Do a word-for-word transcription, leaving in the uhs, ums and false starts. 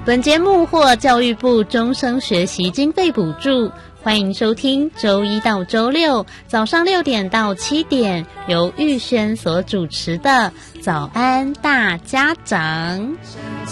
本节目获教育部终生学习经费补助，欢迎收听周一到周六早上六点到七点由玉轩所主持的早安大家长。